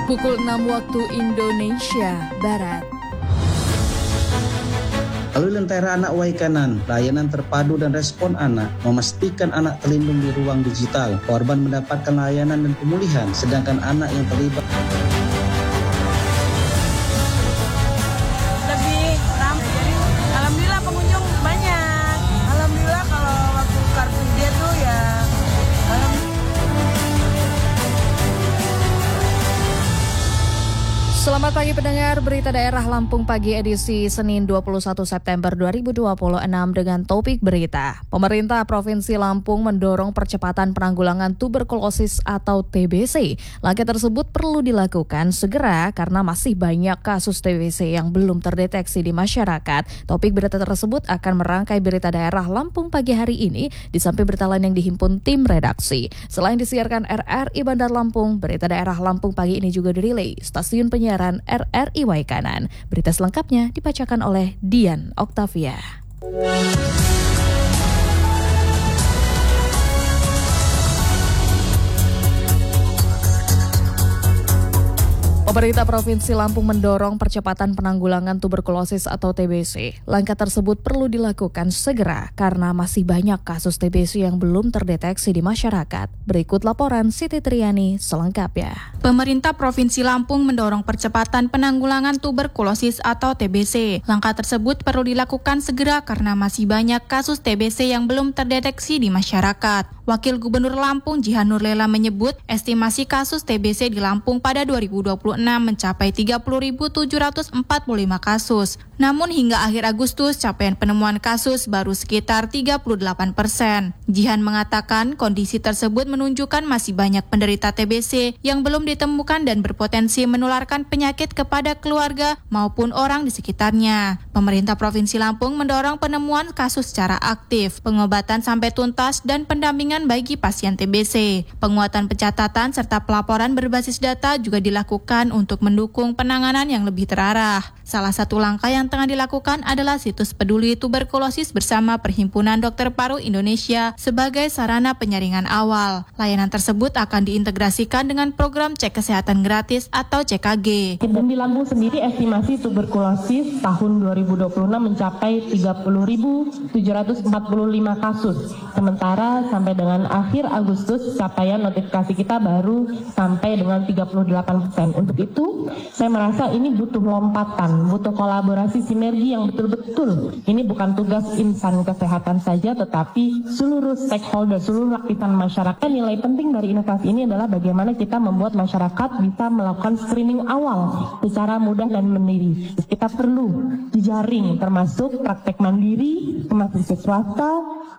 Pukul 6 waktu Indonesia Barat. Melalui Lentera Anak Waikanan, layanan terpadu dan respon anak, memastikan anak terlindung di ruang digital. Korban mendapatkan layanan dan pemulihan, sedangkan anak yang terlibat lebih ramai. Jadi alhamdulillah pengunjung banyak. Alhamdulillah kalau waktu Car Free Day tuh ya Selamat pagi pendengar Berita Daerah Lampung Pagi edisi Senin 21 September 2026 dengan topik berita. Pemerintah Provinsi Lampung mendorong percepatan penanggulangan tuberkulosis atau TBC. Langkah tersebut perlu dilakukan segera karena masih banyak kasus TBC yang belum terdeteksi di masyarakat. Topik berita tersebut akan merangkai Berita Daerah Lampung Pagi hari ini di samping berita lain yang dihimpun tim redaksi. Selain disiarkan RRI Bandar Lampung, Berita Daerah Lampung Pagi ini juga dirilai stasiun penyiaran RRI Waikanan. Berita selengkapnya dibacakan oleh Dian Oktavia. Pemerintah Provinsi Lampung mendorong percepatan penanggulangan tuberkulosis atau TBC. Langkah tersebut perlu dilakukan segera karena masih banyak kasus TBC yang belum terdeteksi di masyarakat. Berikut laporan Siti Triani selengkapnya. Pemerintah Provinsi Lampung mendorong percepatan penanggulangan tuberkulosis atau TBC. Langkah tersebut perlu dilakukan segera karena masih banyak kasus TBC yang belum terdeteksi di masyarakat. Wakil Gubernur Lampung Jihan Nurlela menyebut estimasi kasus TBC di Lampung pada 2026 mencapai 30.745 kasus. Namun hingga akhir Agustus capaian penemuan kasus baru sekitar 38%. Jihan mengatakan kondisi tersebut menunjukkan masih banyak penderita TBC yang belum ditemukan dan berpotensi menularkan penyakit kepada keluarga maupun orang di sekitarnya. Pemerintah Provinsi Lampung mendorong penemuan kasus secara aktif, pengobatan sampai tuntas dan pendampingan bagi pasien TBC. Penguatan pencatatan serta pelaporan berbasis data juga dilakukan untuk mendukung penanganan yang lebih terarah. Salah satu langkah yang tengah dilakukan adalah situs peduli tuberkulosis bersama Perhimpunan Dokter Paru Indonesia sebagai sarana penyaringan awal. Layanan tersebut akan diintegrasikan dengan program cek kesehatan gratis atau CKG. Dan di Lampung sendiri estimasi tuberkulosis tahun 2026 mencapai 30.745 kasus. Sementara sampai dengan akhir Agustus capaian notifikasi kita baru sampai dengan 38%. Untuk itu saya merasa ini butuh lompatan, butuh kolaborasi sinergi yang betul-betul. Ini bukan tugas insan kesehatan saja, tetapi seluruh stakeholder, seluruh lapisan masyarakat. Nilai penting dari inovasi ini adalah bagaimana kita membuat masyarakat bisa melakukan screening awal secara mudah dan mandiri. Kita perlu dijaring termasuk praktek mandiri, termasuk swasta,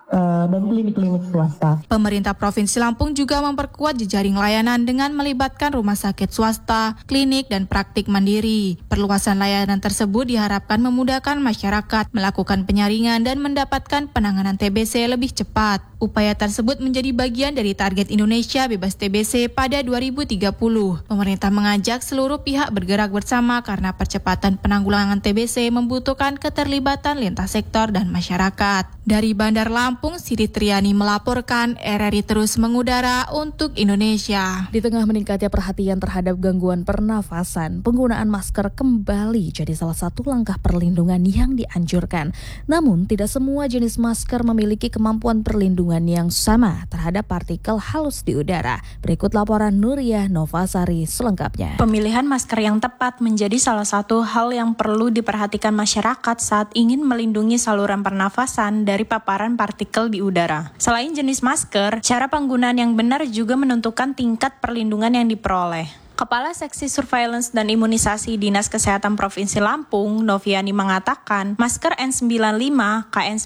dan klinik-klinik swasta. Pemerintah Provinsi Lampung juga memperkuat jejaring layanan dengan melibatkan rumah sakit swasta, klinik, dan praktik mandiri. Perluasan layanan tersebut diharapkan memudahkan masyarakat melakukan penyaringan dan mendapatkan penanganan TBC lebih cepat. Upaya tersebut menjadi bagian dari target Indonesia bebas TBC pada 2030. Pemerintah mengajak seluruh pihak bergerak bersama karena percepatan penanggulangan TBC membutuhkan keterlibatan lintas sektor dan masyarakat. Dari Bandar Lampung, Siti Triani melaporkan, RRI terus mengudara untuk Indonesia. Di tengah meningkatnya perhatian terhadap gangguan pernafasan, penggunaan masker kembali jadi salah satu langkah perlindungan yang dianjurkan. Namun, tidak semua jenis masker memiliki kemampuan perlindungan yang sama terhadap partikel halus di udara. Berikut laporan Nuria Novasari selengkapnya. Pemilihan masker yang tepat menjadi salah satu hal yang perlu diperhatikan masyarakat saat ingin melindungi saluran pernafasan dari paparan partikel di udara. Selain jenis masker, cara penggunaan yang benar juga menentukan tingkat perlindungan yang diperoleh. Kepala Seksi Surveillance dan Imunisasi Dinas Kesehatan Provinsi Lampung, Noviani mengatakan, masker N95,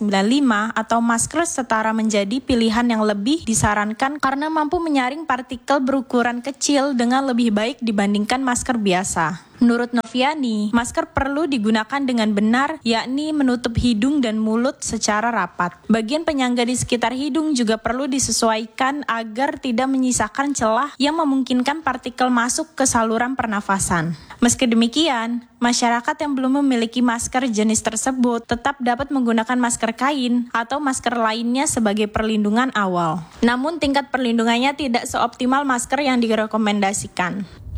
KN95, atau masker setara menjadi pilihan yang lebih disarankan karena mampu menyaring partikel berukuran kecil dengan lebih baik dibandingkan masker biasa. Menurut Noviani, masker perlu digunakan dengan benar, yakni menutup hidung dan mulut secara rapat. Bagian penyangga di sekitar hidung juga perlu disesuaikan agar tidak menyisakan celah yang memungkinkan partikel masuk ke saluran pernafasan. Meski demikian, masyarakat yang belum memiliki masker jenis tersebut tetap dapat menggunakan masker kain atau masker lainnya sebagai perlindungan awal. Namun tingkat perlindungannya tidak seoptimal masker yang direkomendasikan.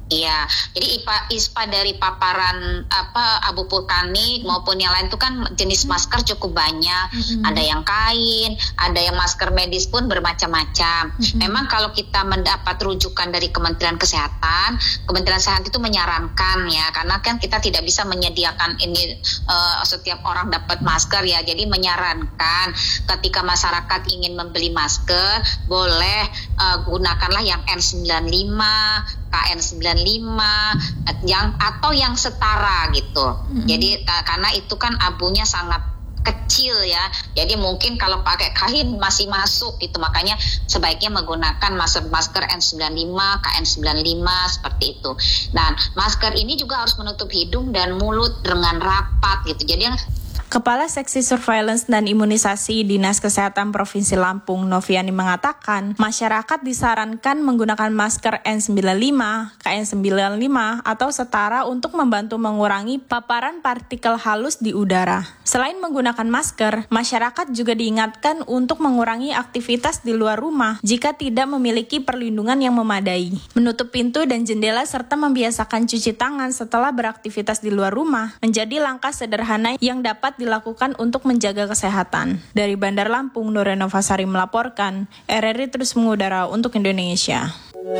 Iya, jadi ISPA dari paparan abu vulkanik maupun yang lain itu kan jenis masker cukup banyak. Ada yang kain, ada yang masker medis pun bermacam-macam. Memang kalau kita mendapat rujukan dari Kementerian Kesehatan itu menyarankan ya, karena kan kita tidak bisa menyediakan ini setiap orang dapat masker ya. Jadi menyarankan ketika masyarakat ingin membeli masker, boleh gunakanlah yang N95, KN95 atau yang setara gitu. Jadi karena itu kan abunya sangat kecil ya. Jadi mungkin kalau pakai kain masih masuk gitu. Makanya sebaiknya menggunakan masker N95, KN95 seperti itu. Dan masker ini juga harus menutup hidung dan mulut dengan rapat gitu. Jadi yang Kepala Seksi Surveillance dan Imunisasi Dinas Kesehatan Provinsi Lampung, Noviani, mengatakan masyarakat disarankan menggunakan masker N95, KN95 atau setara untuk membantu mengurangi paparan partikel halus di udara. Selain menggunakan masker, masyarakat juga diingatkan untuk mengurangi aktivitas di luar rumah jika tidak memiliki perlindungan yang memadai. Menutup pintu dan jendela serta membiasakan cuci tangan setelah beraktivitas di luar rumah menjadi langkah sederhana yang dapat dilakukan untuk menjaga kesehatan. Dari Bandar Lampung, Nur Renovasari melaporkan, RRI terus mengudara untuk Indonesia.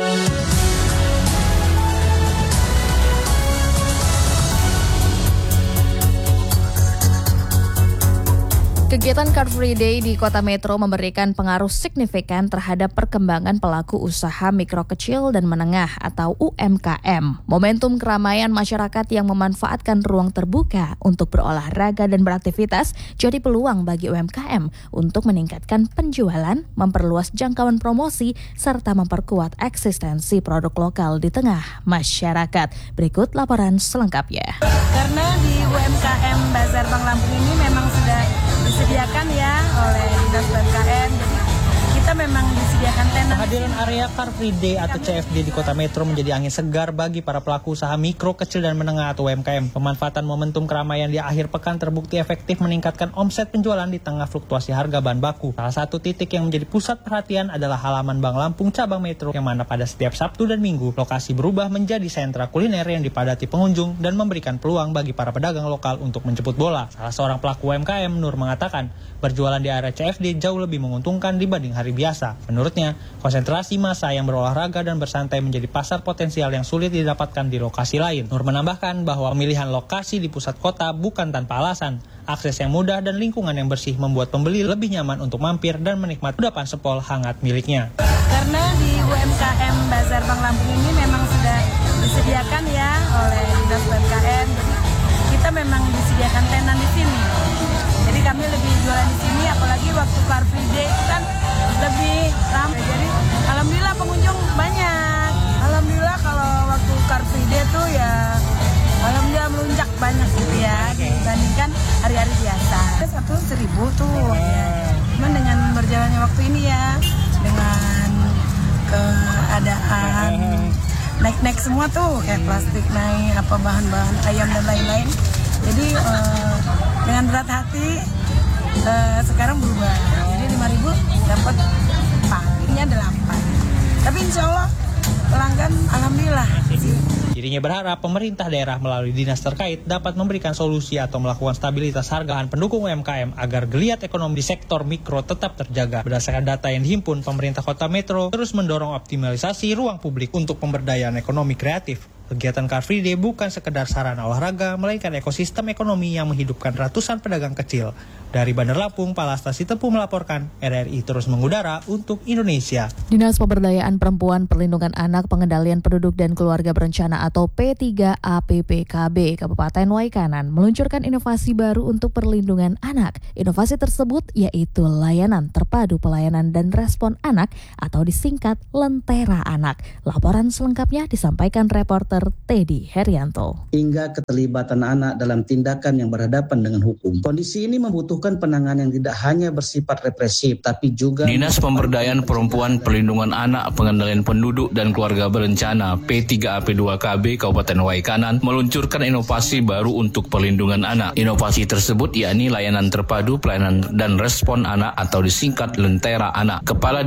Kegiatan Car Free Day di Kota Metro memberikan pengaruh signifikan terhadap perkembangan pelaku usaha mikro kecil dan menengah atau UMKM. Momentum keramaian masyarakat yang memanfaatkan ruang terbuka untuk berolahraga dan beraktivitas jadi peluang bagi UMKM untuk meningkatkan penjualan, memperluas jangkauan promosi, serta memperkuat eksistensi produk lokal di tengah masyarakat. Berikut laporan selengkapnya. Karena di UMKM Bazar Bank Lampung ini memang sudah disediakan ya oleh Dinas UMKM, jadi kita memang disediakan tenan. Kehadiran area Car Free Day atau CFD di Kota Metro menjadi angin segar bagi para pelaku usaha mikro, kecil, dan menengah atau UMKM. Pemanfaatan momentum keramaian di akhir pekan terbukti efektif meningkatkan omset penjualan di tengah fluktuasi harga bahan baku. Salah satu titik yang menjadi pusat perhatian adalah halaman Bank Lampung Cabang Metro, yang mana pada setiap Sabtu dan Minggu, lokasi berubah menjadi sentra kuliner yang dipadati pengunjung dan memberikan peluang bagi para pedagang lokal untuk menjemput bola. Salah seorang pelaku UMKM, Nur, mengatakan berjualan di area CFD jauh lebih menguntungkan dibanding hari biasa. Menurutnya, konsentrasi massa yang berolahraga dan bersantai menjadi pasar potensial yang sulit didapatkan di lokasi lain. Nur menambahkan bahwa pemilihan lokasi di pusat kota bukan tanpa alasan. Akses yang mudah dan lingkungan yang bersih membuat pembeli lebih nyaman untuk mampir dan menikmati kudapan sepol hangat miliknya. Karena di UMKM Bazar Bank Lampung ini memang sudah disediakan ya oleh Dinas UMKM, jadi kita memang disediakan tenan di sini. Jadi kami lebih jualan di sini, apalagi waktu Car Free Day itu kan lebih ramai. Jadi alhamdulillah pengunjung banyak. Alhamdulillah kalau waktu Car Free Day tuh ya alhamdulillah melunjak banyak gitu ya dibandingkan hari-hari biasa. 1.000 tuh ya. Cuman dengan berjalannya waktu ini ya, dengan keadaan naik-naik semua tuh kayak plastik naik, apa bahan-bahan ayam dan lain-lain. Jadi dengan berat hati sekarang berubah. Jadi 5.000 dapat 4, ini ada 8. Tapi insya Allah pelanggan alhamdulillah. Dirinya berharap pemerintah daerah melalui dinas terkait dapat memberikan solusi atau melakukan stabilitas hargaan pendukung UMKM agar geliat ekonomi di sektor mikro tetap terjaga. Berdasarkan data yang dihimpun, pemerintah Kota Metro terus mendorong optimalisasi ruang publik untuk pemberdayaan ekonomi kreatif. Kegiatan Car Free Day bukan sekedar sarana olahraga, melainkan ekosistem ekonomi yang menghidupkan ratusan pedagang kecil. Dari Bandar Lampung, Palastasi Tepu melaporkan, RRI terus mengudara untuk Indonesia. Dinas Pemberdayaan Perempuan, Perlindungan Anak, Pengendalian Penduduk dan Keluarga Berencana atau P3APPKB Kabupaten Waikanan meluncurkan inovasi baru untuk perlindungan anak. Inovasi tersebut yaitu layanan terpadu pelayanan dan respon anak atau disingkat Lentera Anak. Laporan selengkapnya disampaikan reporter Dr. Teddy Herianto. Hingga keterlibatan anak dalam tindakan yang berhadapan dengan hukum. Kondisi ini membutuhkan penanganan yang tidak hanya bersifat represif, tapi juga Dinas Pemberdayaan Perempuan, Perlindungan Anak, Pengendalian Penduduk dan Keluarga Berencana P3AP2KB Kabupaten Waikanan meluncurkan inovasi baru untuk perlindungan anak. Inovasi tersebut yakni layanan terpadu pelayanan dan respon anak atau disingkat Lentera Anak. Kepala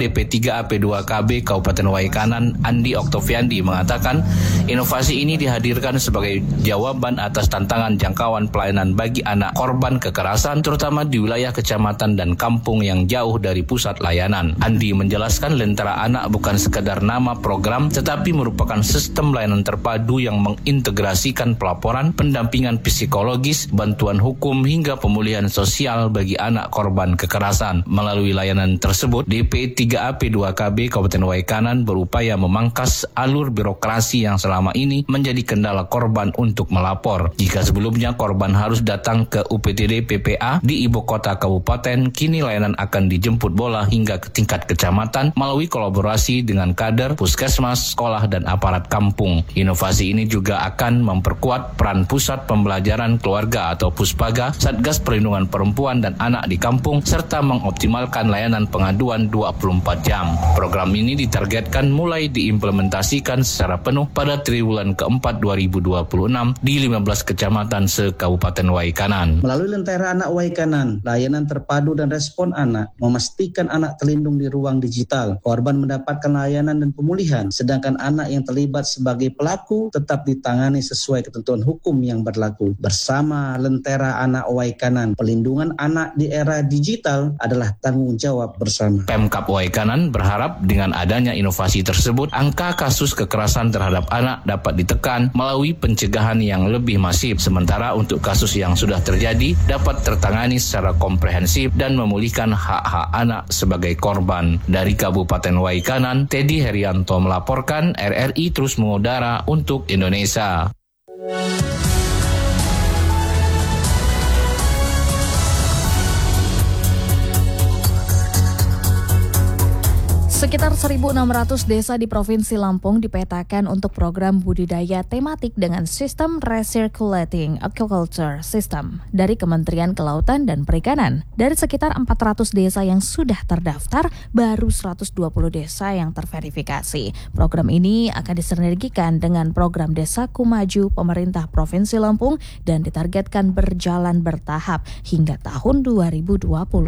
DP3AP2KB Kabupaten Waikanan, Andi Oktoviandi, mengatakan inovasi ini dihadirkan sebagai jawaban atas tantangan jangkauan pelayanan bagi anak korban kekerasan, terutama di wilayah kecamatan dan kampung yang jauh dari pusat layanan. Andi menjelaskan Lentera Anak bukan sekedar nama program, tetapi merupakan sistem layanan terpadu yang mengintegrasikan pelaporan, pendampingan psikologis, bantuan hukum, hingga pemulihan sosial bagi anak korban kekerasan. Melalui layanan tersebut, DP3AP2KB Kabupaten Waikanan berupaya memangkas alur birokrasi yang selama ini menjadi kendala korban untuk melapor. Jika sebelumnya korban harus datang ke UPTD PPA di ibu kota kabupaten, kini layanan akan dijemput bola hingga ke tingkat kecamatan melalui kolaborasi dengan kader, puskesmas, sekolah, dan aparat kampung. Inovasi ini juga akan memperkuat peran Pusat Pembelajaran Keluarga atau Puspaga, Satgas Perlindungan Perempuan dan Anak di kampung, serta mengoptimalkan layanan pengaduan 24 jam. Program ini ditargetkan mulai diimplementasikan secara penuh pada triwulan keempat 2026 di 15 kecamatan se-Kabupaten Waikanan. Melalui Lentera Anak Waikanan, layanan terpadu dan respon anak memastikan anak terlindung di ruang digital. Korban mendapatkan layanan dan pemulihan, sedangkan anak yang terlibat sebagai pelaku tetap ditangani sesuai ketentuan hukum yang berlaku. Bersama Lentera Anak Waikanan, pelindungan anak di era digital adalah tanggung jawab bersama. Pemkab Waikanan berharap dengan adanya inovasi tersebut, angka kasus kekerasan terhadap anak dapat ditekan melalui pencegahan yang lebih masif. Sementara untuk kasus yang sudah terjadi dapat tertangani secara komprehensif dan memulihkan hak-hak anak sebagai korban. Dari Kabupaten Waikanan, Teddy Herianto melaporkan. RRI terus mengudara untuk Indonesia. Sekitar 1.600 desa di Provinsi Lampung dipetakan untuk program budidaya tematik dengan sistem Recirculating Aquaculture System dari Kementerian Kelautan dan Perikanan. Dari sekitar 400 desa yang sudah terdaftar, baru 120 desa yang terverifikasi. Program ini akan disinergikan dengan program Desaku Maju pemerintah Provinsi Lampung dan ditargetkan berjalan bertahap hingga tahun 2029.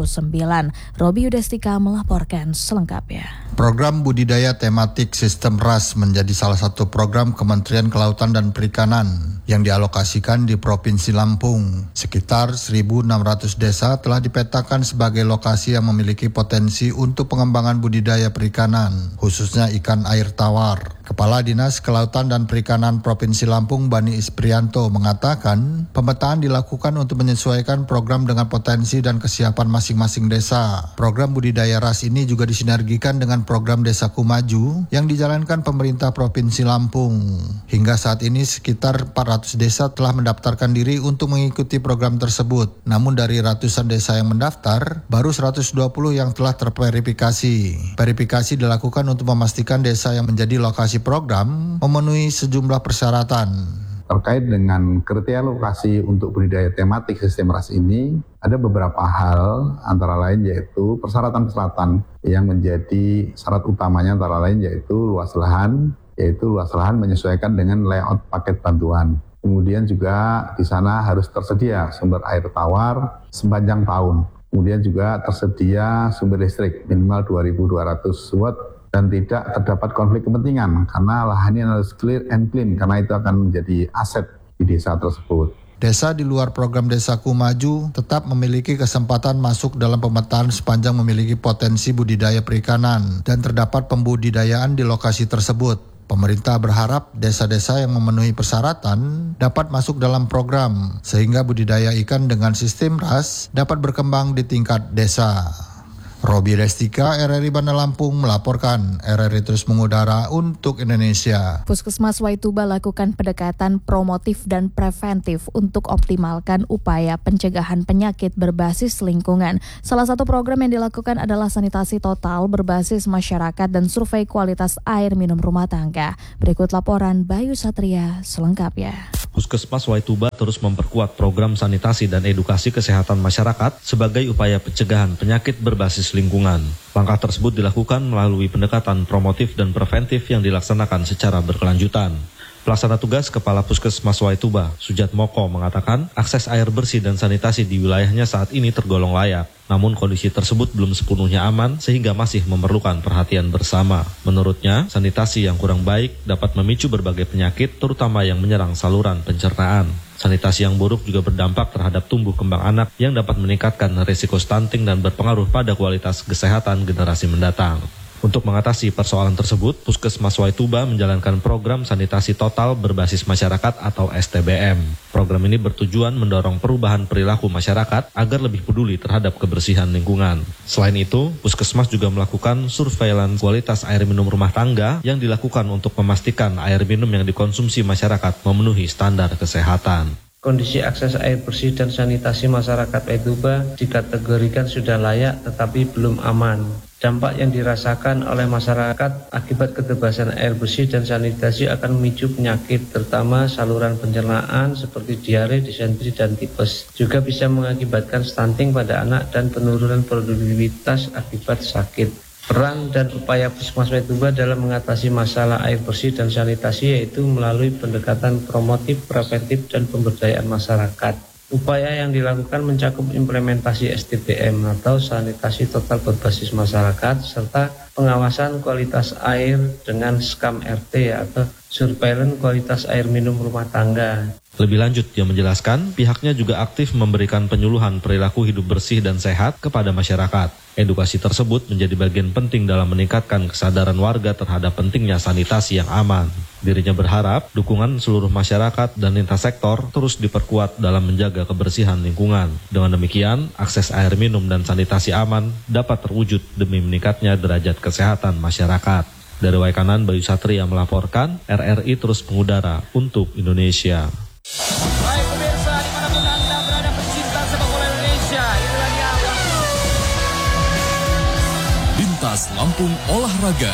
Robi Yudestika melaporkan selengkapnya. Program budidaya tematik sistem RAS menjadi salah satu program Kementerian Kelautan dan Perikanan yang dialokasikan di Provinsi Lampung. Sekitar 1.600 desa telah dipetakan sebagai lokasi yang memiliki potensi untuk pengembangan budidaya perikanan, khususnya ikan air tawar. Kepala Dinas Kelautan dan Perikanan Provinsi Lampung, Bani Isprianto, mengatakan pemetaan dilakukan untuk menyesuaikan program dengan potensi dan kesiapan masing-masing desa. Program budidaya RAS ini juga disinergikan dengan program Desaku Maju yang dijalankan pemerintah Provinsi Lampung. Hingga saat ini sekitar 400 desa telah mendaftarkan diri untuk mengikuti program tersebut. Namun dari ratusan desa yang mendaftar, baru 120 yang telah terverifikasi. Verifikasi dilakukan untuk memastikan desa yang menjadi lokasi program memenuhi sejumlah persyaratan. Terkait dengan kriteria lokasi untuk budidaya tematik sistem RAS ini, ada beberapa hal, antara lain yaitu persyaratan-persyaratan yang menjadi syarat utamanya, antara lain yaitu luas lahan menyesuaikan dengan layout paket bantuan. Kemudian juga di sana harus tersedia sumber air tawar sepanjang tahun. Kemudian juga tersedia sumber listrik minimal 2.200 watt dan tidak terdapat konflik kepentingan karena lahannya harus clear and clean karena itu akan menjadi aset di desa tersebut. Desa di luar program Desaku Maju tetap memiliki kesempatan masuk dalam pemetaan sepanjang memiliki potensi budidaya perikanan dan terdapat pembudidayaan di lokasi tersebut. Pemerintah berharap desa-desa yang memenuhi persyaratan dapat masuk dalam program sehingga budidaya ikan dengan sistem RAS dapat berkembang di tingkat desa. Robi Destika, RRI Bandar Lampung melaporkan. RRI terus mengudara untuk Indonesia. Puskesmas Waituba lakukan pendekatan promotif dan preventif untuk optimalkan upaya pencegahan penyakit berbasis lingkungan. Salah satu program yang dilakukan adalah sanitasi total berbasis masyarakat dan survei kualitas air minum rumah tangga. Berikut laporan Bayu Satria selengkapnya. Puskesmas Waituba terus memperkuat program sanitasi dan edukasi kesehatan masyarakat sebagai upaya pencegahan penyakit berbasis lingkungan. Langkah tersebut dilakukan melalui pendekatan promotif dan preventif yang dilaksanakan secara berkelanjutan. Pelaksana tugas Kepala Puskesmas Waituba, Sujat Moko, mengatakan akses air bersih dan sanitasi di wilayahnya saat ini tergolong layak. Namun kondisi tersebut belum sepenuhnya aman sehingga masih memerlukan perhatian bersama. Menurutnya, sanitasi yang kurang baik dapat memicu berbagai penyakit terutama yang menyerang saluran pencernaan. Sanitasi yang buruk juga berdampak terhadap tumbuh kembang anak yang dapat meningkatkan risiko stunting dan berpengaruh pada kualitas kesehatan generasi mendatang. Untuk mengatasi persoalan tersebut, Puskesmas Waituba menjalankan program sanitasi total berbasis masyarakat atau STBM. Program ini bertujuan mendorong perubahan perilaku masyarakat agar lebih peduli terhadap kebersihan lingkungan. Selain itu, Puskesmas juga melakukan surveillance kualitas air minum rumah tangga yang dilakukan untuk memastikan air minum yang dikonsumsi masyarakat memenuhi standar kesehatan. Kondisi akses air bersih dan sanitasi masyarakat Waituba dikategorikan sudah layak tetapi belum aman. Dampak yang dirasakan oleh masyarakat akibat keterbatasan air bersih dan sanitasi akan memicu penyakit, terutama saluran pencernaan seperti diare, disentri, dan tipes. Juga bisa mengakibatkan stunting pada anak dan penurunan produktivitas akibat sakit. Peran dan upaya Puskesmas Waituba dalam mengatasi masalah air bersih dan sanitasi yaitu melalui pendekatan promotif, preventif, dan pemberdayaan masyarakat. Upaya yang dilakukan mencakup implementasi STBM atau sanitasi total berbasis masyarakat serta pengawasan kualitas air dengan skam RT atau surveillance kualitas air minum rumah tangga. Lebih lanjut, dia menjelaskan pihaknya juga aktif memberikan penyuluhan perilaku hidup bersih dan sehat kepada masyarakat. Edukasi tersebut menjadi bagian penting dalam meningkatkan kesadaran warga terhadap pentingnya sanitasi yang aman. Dirinya berharap dukungan seluruh masyarakat dan lintas sektor terus diperkuat dalam menjaga kebersihan lingkungan. Dengan demikian, akses air minum dan sanitasi aman dapat terwujud demi meningkatnya derajat kesehatan masyarakat. Dari Waikanan, Bayu Satria melaporkan, RRI terus mengudara untuk Indonesia. Baik pemirsa, dimanapun Anda berada pecinta sepak bola Indonesia, inilah dia Lintas Lampung Olahraga.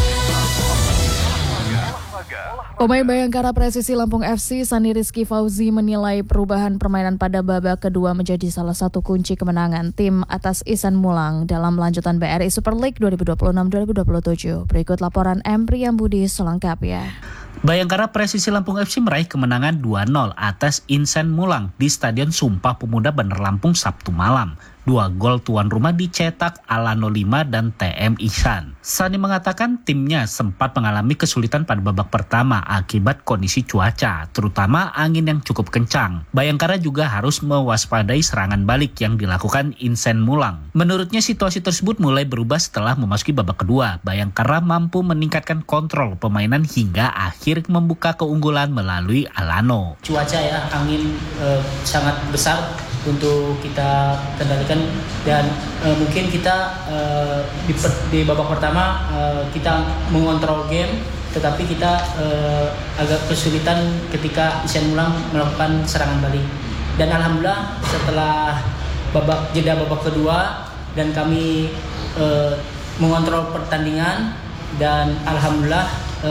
Pemain Bayangkara Presisi Lampung FC, Sani Rizky Fauzi menilai perubahan permainan pada babak kedua menjadi salah satu kunci kemenangan tim atas Ihsan Mulang dalam lanjutan BRI Super League 2026-2027. Berikut laporan M. Priyambudi selengkapnya. Bayangkara Presisi Lampung FC meraih kemenangan 2-0 atas Ihsan Mulang di Stadion Sumpah Pemuda Bandar Lampung Sabtu malam. 2 gol tuan rumah dicetak Alano 5 dan TM Ihsan. Sani mengatakan timnya sempat mengalami kesulitan pada babak pertama akibat kondisi cuaca, terutama angin yang cukup kencang. Bayangkara juga harus mewaspadai serangan balik yang dilakukan Ihsan Mulang. Menurutnya situasi tersebut mulai berubah setelah memasuki babak kedua. Bayangkara mampu meningkatkan kontrol permainan hingga akhir membuka keunggulan melalui Alano. Cuaca ya, angin sangat besar untuk kita kendalikan dan mungkin kita di babak pertama kita mengontrol game, tetapi kita agak kesulitan ketika Ihsan Mulang melakukan serangan balik. Dan alhamdulillah setelah jeda babak kedua dan kami mengontrol pertandingan dan alhamdulillah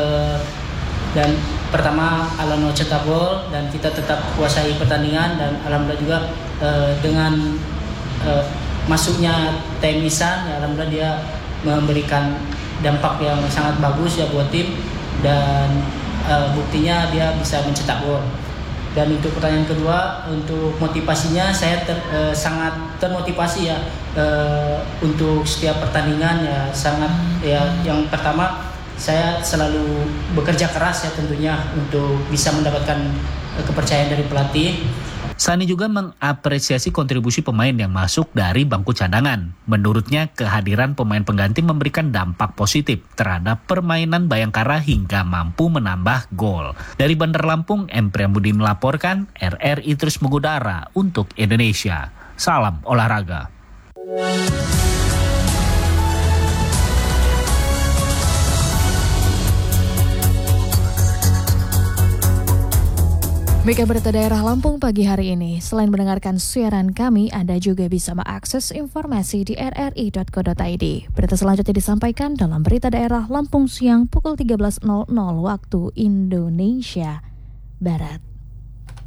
dan pertama Alano cetak gol dan kita tetap kuasai pertandingan dan alhamdulillah juga dengan masuknya TM Ihsan ya, alhamdulillah dia memberikan dampak yang sangat bagus ya buat tim dan buktinya dia bisa mencetak gol. Dan untuk pertanyaan kedua, untuk motivasinya saya sangat termotivasi ya untuk setiap pertandingan ya, sangat ya. Yang pertama saya selalu bekerja keras ya tentunya untuk bisa mendapatkan kepercayaan dari pelatih. Sani juga mengapresiasi kontribusi pemain yang masuk dari bangku cadangan. Menurutnya kehadiran pemain pengganti memberikan dampak positif terhadap permainan Bayangkara hingga mampu menambah gol. Dari Bandar Lampung, M. Priyambudi melaporkan, RRI terus mengudara untuk Indonesia. Salam olahraga. Demikian berita daerah Lampung pagi hari ini. Selain mendengarkan siaran kami, Anda juga bisa mengakses informasi di rri.co.id. Berita selanjutnya disampaikan dalam berita daerah Lampung siang pukul 13.00 waktu Indonesia Barat.